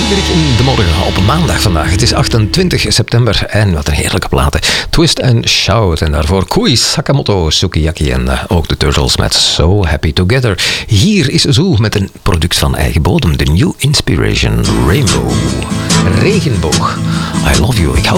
Limerick in de morgen op maandag vandaag. Het is 28 september en wat een heerlijke platen. Twist and Shout en daarvoor Kui Sakamoto, Sukiyaki en ook de Turtles met So Happy Together. Hier is Zoe met een product van eigen bodem, de New Inspiration Rainbow. Regenboog. I love you, ik hou